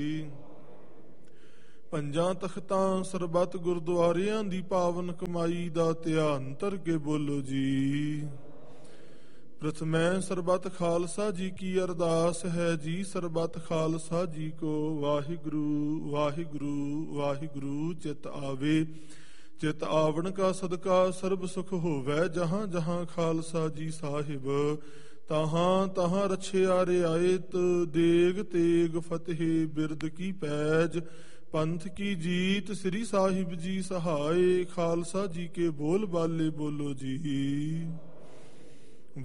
ਪੰਜਾਂ ਤਖਤਾਂ ਸਰਬੱਤ ਗੁਰਦੁਆਰਿਆਂ ਦੀ ਪਾਵਨ ਕਮਾਈ ਦਾ ਧਿਆਨ ਧਰ ਕੇ ਬੋਲੋ ਜੀ। ਪ੍ਰਥਮੈ ਸਰਬੱਤ ਖਾਲਸਾ ਜੀ ਕੀ ਅਰਦਾਸ ਹੈ ਜੀ। ਸਰਬੱਤ ਖਾਲਸਾ ਜੀ ਕੋ ਵਾਹਿਗੁਰੂ ਵਾਹਿਗੁਰੂ ਵਾਹਿਗੁਰੂ ਚਿਤ ਆਵੇ। ਚਿਤ ਆਵਣ ਕਾ ਸਦਕਾ ਸਰਬ ਸੁਖ ਹੋਵੈ। ਜਹਾਂ ਜਹਾਂ ਖਾਲਸਾ ਜੀ ਸਾਹਿਬ ਤਹਾਂ ਤਹਾਂ ਰਛਿਆ ਰਿਆਇਤ। ਦੇਗ ਤੇਗ ਫਤਿਹ ਬਿਰਦ ਕੀ ਪੈਜ। ਪੰਥ ਕੀ ਜੀਤ ਸ੍ਰੀ ਸਾਹਿਬ ਜੀ ਸਹਾਏ। ਖਾਲਸਾ ਜੀ ਕੇ ਬੋਲ ਬਾਲੇ ਬੋਲੋ ਜੀ।